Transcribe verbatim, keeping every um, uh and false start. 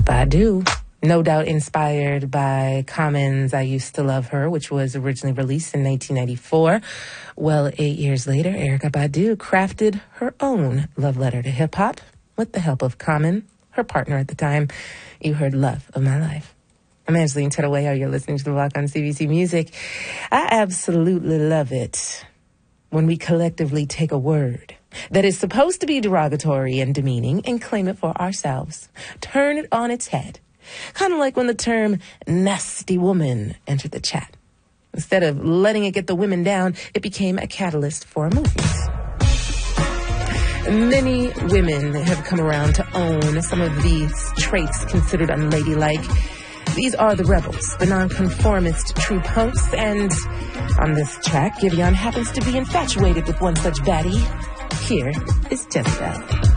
Badu. No doubt inspired by Common's I Used to Love Her, which was originally released in nineteen ninety-four. Well, eight years later, Erykah Badu crafted her own love letter to hip-hop with the help of Common, her partner at the time. You heard Love of My Life. I'm Angeline Tettaway. You're listening to The Block on C B C Music. I absolutely love it when we collectively take a word that is supposed to be derogatory and demeaning and claim it for ourselves. Turn it on its head. Kind of like when the term nasty woman entered the chat. Instead of letting it get the women down, it became a catalyst for a movement. Many women have come around to own some of these traits considered unladylike. These are the rebels, the nonconformist true punks, and on this track, Giveon happens to be infatuated with one such baddie. Here is Jezebel.